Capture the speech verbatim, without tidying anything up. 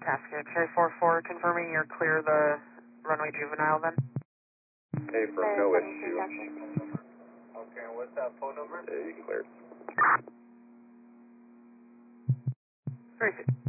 Cascade Cherry four four, confirming you're clear the runway juvenile then? Hey, from no issue. Okay, what's that phone number? Yeah, you can clear it. Very good.